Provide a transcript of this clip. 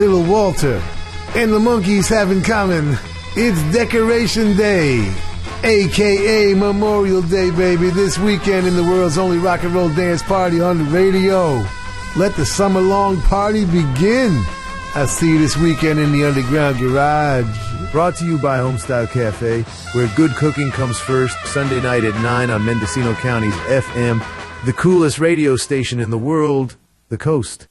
Little Walter and the monkeys have in common. It's Decoration Day, a.k.a. Memorial Day, baby. This weekend in the world's only rock and roll dance party on the radio. Let the summer-long party begin. I'll see you this weekend in the Underground Garage. Brought to you by Homestyle Cafe, where good cooking comes first. Sunday night at 9 on Mendocino County's FM, the coolest radio station in the world, The Coast.